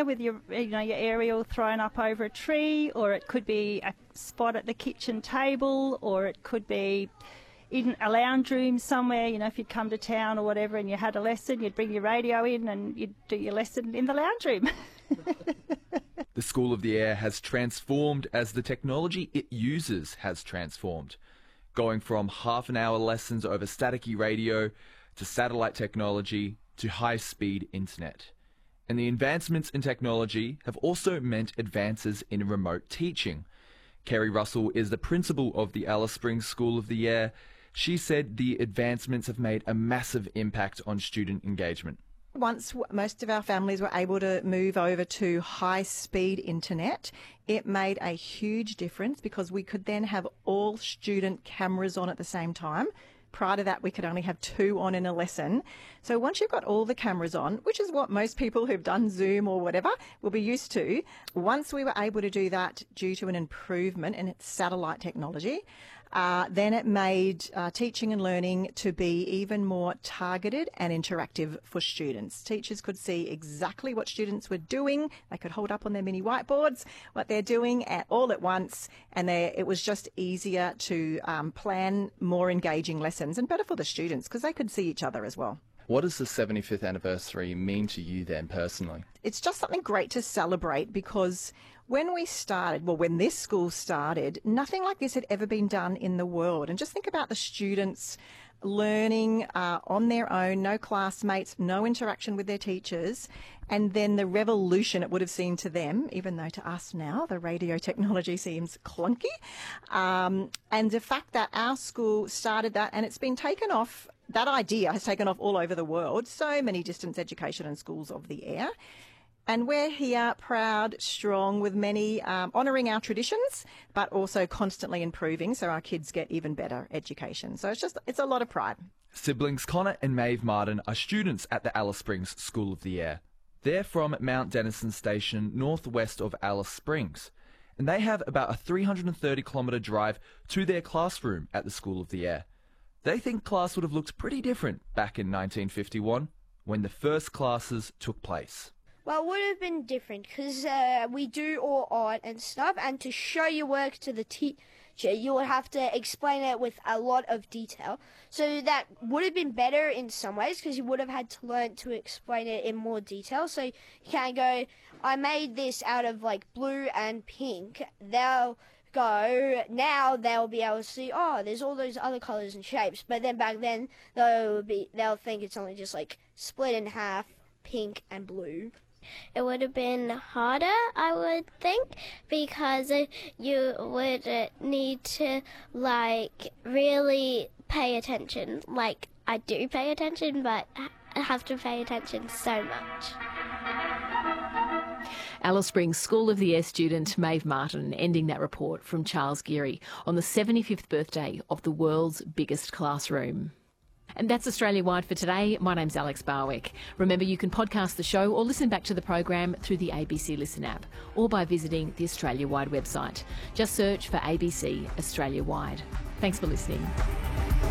somewhere with your aerial thrown up over a tree, or it could be a spot at the kitchen table, or it could be in a lounge room somewhere. If you'd come to town or whatever and you had a lesson, you'd bring your radio in and you'd do your lesson in the lounge room. The School of the Air has transformed as the technology it uses has transformed, going from half-an-hour lessons over staticky radio to satellite technology to high-speed internet. And the advancements in technology have also meant advances in remote teaching. Kerry Russell is the principal of the Alice Springs School of the Air. She said the advancements have made a massive impact on student engagement. Once most of our families were able to move over to high-speed internet, it made a huge difference because we could then have all student cameras on at the same time. Prior to that, we could only have 2 on in a lesson. So once you've got all the cameras on, which is what most people who've done Zoom or whatever will be used to, once we were able to do that due to an improvement in its satellite technology, then it made teaching and learning to be even more targeted and interactive for students. Teachers could see exactly what students were doing. They could hold up on their mini whiteboards what they're doing all at once, and it was just easier to plan more engaging lessons and better for the students because they could see each other as well. What does the 75th anniversary mean to you then personally? It's just something great to celebrate because when this school started, nothing like this had ever been done in the world. And just think about the students learning on their own, no classmates, no interaction with their teachers, and then the revolution it would have seemed to them, even though to us now the radio technology seems clunky. And the fact that our school started that and it's been taken off, that idea has taken off all over the world, so many distance education and schools of the air. And we're here proud, strong, with many honouring our traditions, but also constantly improving so our kids get even better education. So it's a lot of pride. Siblings Connor and Maeve Martin are students at the Alice Springs School of the Air. They're from Mount Denison Station, northwest of Alice Springs. And they have about a 330-kilometre drive to their classroom at the School of the Air. They think class would have looked pretty different back in 1951 when the first classes took place. Well, it would have been different because we do all art and stuff, and to show your work to the teacher, you would have to explain it with a lot of detail. So that would have been better in some ways because you would have had to learn to explain it in more detail. So you can't go, I made this out of like blue and pink. Now they'll be able to see, there's all those other colours and shapes. But then back then, they'll think it's only just like split in half, pink and blue. It would have been harder, I would think, because you would need to, really pay attention. I do pay attention, but I have to pay attention so much. Alice Springs School of the Air student Maeve Martin ending that report from Charles Geary on the 75th birthday of the world's biggest classroom. And that's Australia-wide for today. My name's Alex Barwick. Remember, you can podcast the show or listen back to the program through the ABC Listen app or by visiting the Australia-wide website. Just search for ABC Australia-wide. Thanks for listening.